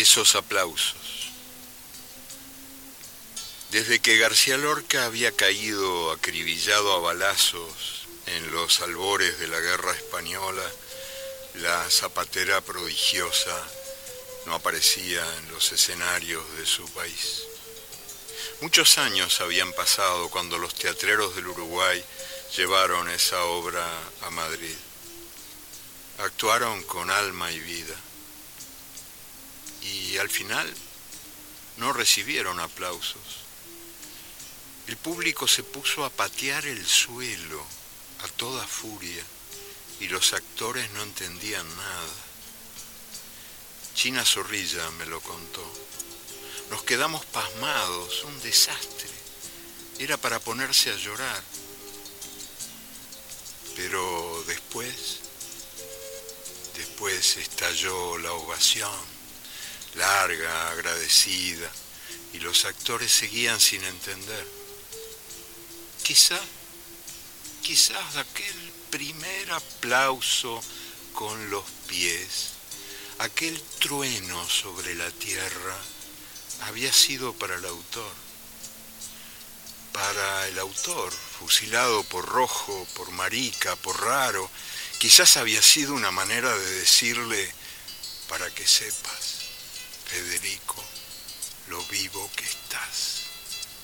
esos aplausos. Desde que García Lorca había caído acribillado a balazos en los albores de la guerra española, la zapatera prodigiosa no aparecía en los escenarios de su país. Muchos años habían pasado cuando los teatreros del Uruguay llevaron esa obra a Madrid. Actuaron con alma y vida. Y al final no recibieron aplausos. El público se puso a patear el suelo a toda furia y los actores no entendían nada. China Zorrilla me lo contó. Nos quedamos pasmados, un desastre. Era para ponerse a llorar. Pero después estalló la ovación, larga, agradecida, y los actores seguían sin entender. Quizás aquel primer aplauso con los pies, aquel trueno sobre la tierra, había sido para el autor. Para el autor, fusilado por Rojo, por Marica, por Raro, quizás había sido una manera de decirle, para que sepas, Federico, lo vivo que estás.